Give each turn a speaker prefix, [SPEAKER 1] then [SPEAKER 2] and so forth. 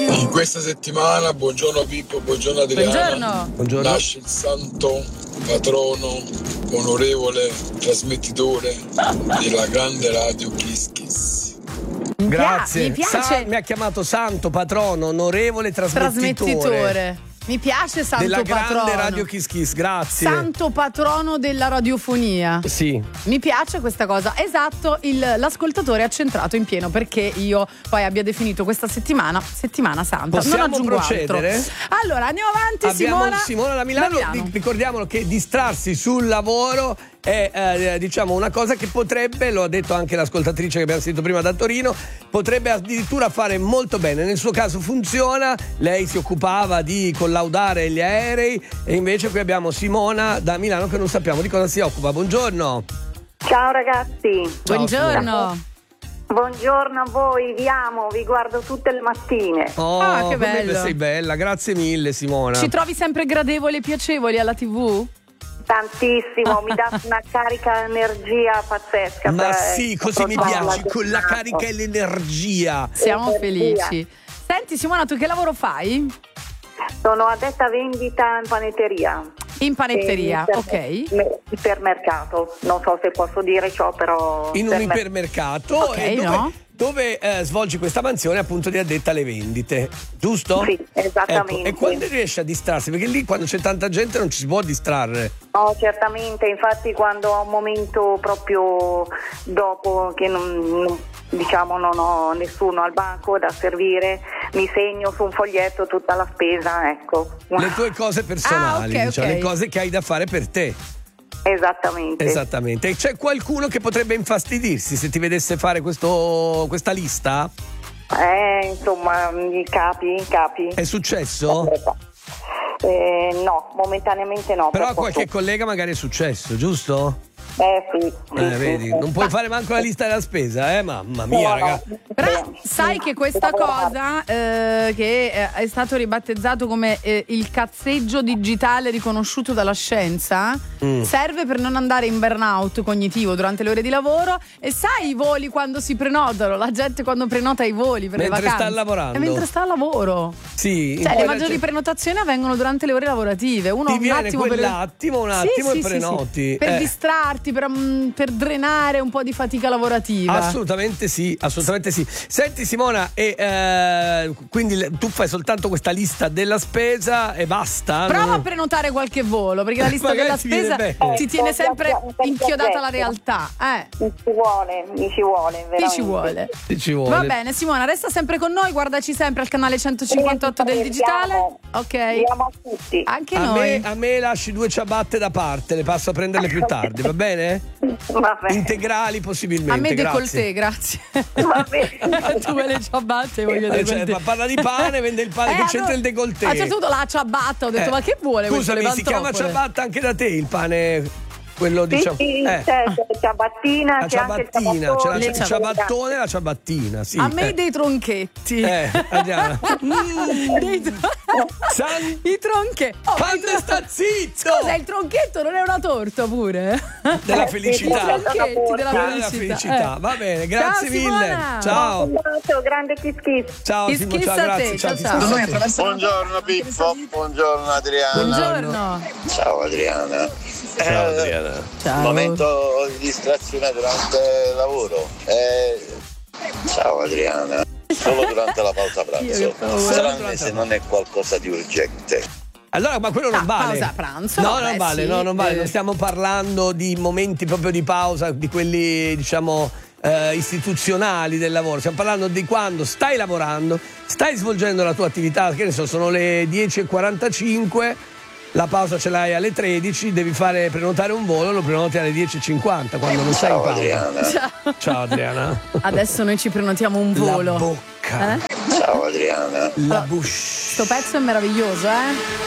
[SPEAKER 1] In questa settimana, buongiorno Pippo, buongiorno Adriana.
[SPEAKER 2] Buongiorno.
[SPEAKER 1] Nasce il santo patrono, onorevole trasmettitore della grande radio Kiss Kiss.
[SPEAKER 2] Grazie.
[SPEAKER 3] Mi piace.
[SPEAKER 2] Mi ha chiamato santo patrono, onorevole trasmettitore.
[SPEAKER 3] Mi piace santo
[SPEAKER 2] della
[SPEAKER 3] patrono.
[SPEAKER 2] grande radio Kiss Kiss, grazie.
[SPEAKER 3] Santo patrono della radiofonia.
[SPEAKER 2] Sì.
[SPEAKER 3] Mi piace questa cosa. Esatto, l'ascoltatore ha centrato in pieno perché io poi abbia definito questa settimana santa.
[SPEAKER 2] Possiamo
[SPEAKER 3] non aggiungo
[SPEAKER 2] procedere?
[SPEAKER 3] altro. Allora, andiamo avanti.
[SPEAKER 2] Abbiamo
[SPEAKER 3] Simona
[SPEAKER 2] da Milano. Ricordiamolo che distrarsi sul lavoro è diciamo una cosa che potrebbe, lo ha detto anche l'ascoltatrice che abbiamo sentito prima da Torino, potrebbe addirittura fare molto bene. Nel suo caso funziona, lei si occupava di collaudare gli aerei e invece qui abbiamo Simona da Milano che non sappiamo di cosa si occupa. Buongiorno.
[SPEAKER 4] Ciao ragazzi.
[SPEAKER 3] Buongiorno.
[SPEAKER 4] Buongiorno a voi, vi amo, vi guardo tutte le mattine.
[SPEAKER 2] Oh,
[SPEAKER 3] che bello.
[SPEAKER 2] Sei bella, grazie mille Simona.
[SPEAKER 3] Ci trovi sempre gradevoli e piacevoli alla TV?
[SPEAKER 4] Tantissimo, mi dà una carica energia pazzesca.
[SPEAKER 2] Ma sì, così mi piaci, con la carica e l'energia.
[SPEAKER 3] Siamo
[SPEAKER 4] Energia.
[SPEAKER 3] felici. Senti Simona, tu che lavoro fai?
[SPEAKER 4] Sono addetta vendita in panetteria.
[SPEAKER 3] In panetteria, ok.
[SPEAKER 4] Ipermercato, non so se posso dire ciò, però.
[SPEAKER 2] In un ipermercato.
[SPEAKER 3] Ok,
[SPEAKER 2] e dove,
[SPEAKER 3] no?
[SPEAKER 2] dove svolgi questa mansione appunto di addetta alle vendite, giusto?
[SPEAKER 4] Sì, esattamente.
[SPEAKER 2] Ecco, e quando riesci a distrarsi? Perché lì quando c'è tanta gente non ci si può distrarre.
[SPEAKER 4] No, certamente, infatti quando ho un momento proprio dopo che non ho nessuno al banco da servire, mi segno su un foglietto tutta la spesa, ecco.
[SPEAKER 2] Le tue cose personali,
[SPEAKER 3] ok,
[SPEAKER 2] diciamo,
[SPEAKER 3] ok.
[SPEAKER 2] le cose che hai da fare per te.
[SPEAKER 4] Esattamente.
[SPEAKER 2] E c'è qualcuno che potrebbe infastidirsi se ti vedesse fare questa lista?
[SPEAKER 4] Insomma, i capi.
[SPEAKER 2] È successo?
[SPEAKER 4] No, momentaneamente no.
[SPEAKER 2] Però a
[SPEAKER 4] per
[SPEAKER 2] qualche
[SPEAKER 4] fortuna.
[SPEAKER 2] collega magari è successo, giusto?
[SPEAKER 4] Sì.
[SPEAKER 2] Vedi, non puoi fare manco la lista della spesa, mamma mia, raga.
[SPEAKER 3] Però sai che questa cosa che è stato ribattezzato come il cazzeggio digitale riconosciuto dalla scienza serve per non andare in burnout cognitivo durante le ore di lavoro. E sai i voli quando si prenotano, la gente quando prenota i voli per
[SPEAKER 2] Mentre
[SPEAKER 3] le vacanze
[SPEAKER 2] sta lavorando.
[SPEAKER 3] e mentre sta al lavoro.
[SPEAKER 2] Sì,
[SPEAKER 3] Cioè
[SPEAKER 2] poi
[SPEAKER 3] le
[SPEAKER 2] la
[SPEAKER 3] maggiori
[SPEAKER 2] gente-
[SPEAKER 3] prenotazioni avvengono durante le ore lavorative. Uno
[SPEAKER 2] Ti
[SPEAKER 3] un
[SPEAKER 2] viene
[SPEAKER 3] attimo
[SPEAKER 2] quell'attimo, un attimo e prenoti.
[SPEAKER 3] per distrarti, per drenare un po' di fatica lavorativa.
[SPEAKER 2] Assolutamente sì. Senti Simona, quindi tu fai soltanto questa lista della spesa e basta?
[SPEAKER 3] Prova a prenotare qualche volo, perché la lista
[SPEAKER 2] Magari
[SPEAKER 3] della
[SPEAKER 2] ti viene
[SPEAKER 3] spesa
[SPEAKER 2] bene.
[SPEAKER 3] ti tiene sempre
[SPEAKER 4] per
[SPEAKER 3] inchiodata alla
[SPEAKER 4] progetto.
[SPEAKER 3] realtà.
[SPEAKER 4] Mi ci vuole, veramente.
[SPEAKER 2] Ci vuole.
[SPEAKER 3] Va bene Simona, resta sempre con noi, guardaci sempre al canale 158 del digitale. Ok.
[SPEAKER 4] Andiamo a tutti.
[SPEAKER 3] Anche
[SPEAKER 2] A
[SPEAKER 3] noi.
[SPEAKER 2] me lasci 2 ciabatte da parte, le passo a prenderle più tardi, va bene?
[SPEAKER 4] Va bene.
[SPEAKER 2] Integrali possibilmente.
[SPEAKER 3] A me
[SPEAKER 2] grazie.
[SPEAKER 3] décolleté, grazie.
[SPEAKER 4] Va bene.
[SPEAKER 3] Tu me le ciabatte, voglio décolleté.
[SPEAKER 2] Parla di pane, vende il pane, che c'entra il décolleté?
[SPEAKER 3] A un certo punto la ciabatta, ho detto ma che vuole questo?
[SPEAKER 2] Scusami,
[SPEAKER 3] Le
[SPEAKER 2] si chiama
[SPEAKER 3] pantofole?
[SPEAKER 2] ciabatta anche da te il pane? Quello diciamo.
[SPEAKER 4] Sì, c'è ciabattina,
[SPEAKER 2] La
[SPEAKER 4] c'è anche il
[SPEAKER 2] ciabattina, c'è
[SPEAKER 4] ciabattone.
[SPEAKER 2] il ciabattone e la ciabatttina, sì.
[SPEAKER 3] A me dei tronchetti.
[SPEAKER 2] Adriana.
[SPEAKER 3] I tronchetti.
[SPEAKER 2] Quando sta zitto!
[SPEAKER 3] Scusa, il tronchetto non è una torta pure?
[SPEAKER 2] Della felicità.
[SPEAKER 3] I tronchetti della
[SPEAKER 2] Della felicità. Va bene, grazie mille.
[SPEAKER 3] Simona.
[SPEAKER 2] Ciao.
[SPEAKER 4] Grande kiss.
[SPEAKER 2] Ciao
[SPEAKER 3] Kiss
[SPEAKER 2] Simo,
[SPEAKER 3] kiss
[SPEAKER 2] ciao,
[SPEAKER 3] a
[SPEAKER 2] grazie.
[SPEAKER 3] te,
[SPEAKER 2] Ciao,
[SPEAKER 3] ciao,
[SPEAKER 2] kiss
[SPEAKER 3] ciao.
[SPEAKER 2] kiss a te.
[SPEAKER 5] Buongiorno Pippo, buongiorno Adriana.
[SPEAKER 3] Buongiorno.
[SPEAKER 5] Ciao Adriana.
[SPEAKER 2] Ciao Adriana.
[SPEAKER 3] Ciao.
[SPEAKER 5] Momento di distrazione durante il lavoro. Ciao Adriana. Solo durante la pausa pranzo. Tranne se non è qualcosa di urgente.
[SPEAKER 2] Allora, ma quello non vale.
[SPEAKER 3] Pausa pranzo?
[SPEAKER 2] No,
[SPEAKER 3] Beh,
[SPEAKER 2] non vale,
[SPEAKER 3] sì.
[SPEAKER 2] no, non vale. Non stiamo parlando di momenti proprio di pausa, di quelli, diciamo, istituzionali del lavoro. Stiamo parlando di quando stai lavorando, stai svolgendo la tua attività, che ne so, sono le 10:45, la pausa ce l'hai alle 13, devi prenotare un volo, lo prenoti alle 10:50 quando non sei in
[SPEAKER 5] Ciao
[SPEAKER 2] pausa.
[SPEAKER 5] Adriana.
[SPEAKER 2] Ciao Adriana.
[SPEAKER 3] Adesso noi ci prenotiamo un volo.
[SPEAKER 2] La bocca.
[SPEAKER 3] Eh?
[SPEAKER 5] Ciao Adriana.
[SPEAKER 2] La bouche.
[SPEAKER 3] Sto pezzo è meraviglioso, eh?